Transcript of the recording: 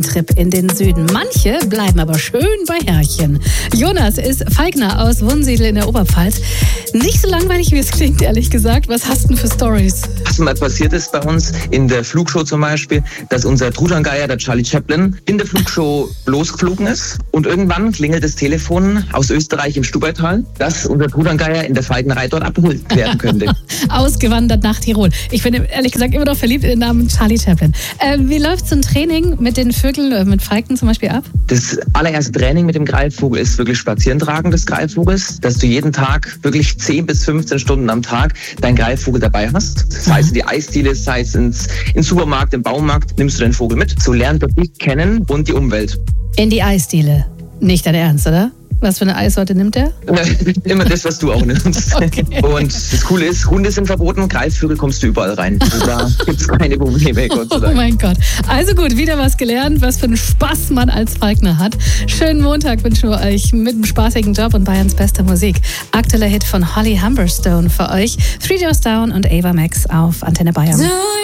Trip in den Süden. Manche bleiben aber schön bei Herrchen. Jonas ist Falkner aus Wunsiedel in der Oberpfalz. Nicht so langweilig, wie es klingt, ehrlich gesagt. Was hast du denn für Storys? Was mal passiert ist bei uns in der Flugshow zum Beispiel, dass unser Truthahngeier, der Charlie Chaplin, in der Flugshow losgeflogen ist und irgendwann klingelt das Telefon aus Österreich im Stubaital, dass unser Truthahngeier in der Falknerei dort abgeholt werden könnte. Ausgewandert nach Tirol. Ich bin ehrlich gesagt immer noch verliebt in den Namen Charlie Chaplin. Wie läuft so ein Training mit den Vögeln, mit Falken zum Beispiel ab? Das allererste Training mit dem Greifvogel ist wirklich Spazierentragen des Greifvogels, dass du jeden Tag wirklich 10 bis 15 Stunden am Tag deinen Greifvogel dabei hast. Sei es in die Eisdiele, sei es ins Supermarkt, im Baumarkt, nimmst du den Vogel mit. So lernt er dich kennen und die Umwelt. In die Eisdiele. Nicht dein Ernst, oder? Was für eine Eissorte nimmt er? Immer das, was du auch nimmst. Okay. Und das Coole ist, Hunde sind verboten, Greifvögel kommst du überall rein. Also da gibt es keine Probleme, Gott sei Dank. Oh mein Gott. Also gut, wieder was gelernt, was für einen Spaß man als Falkner hat. Schönen Montag wünschen wir euch mit einem spaßigen Job und Bayerns bester Musik. Aktueller Hit von Holly Humberstone für euch. 3 Doors Down und Ava Max auf Antenne Bayern.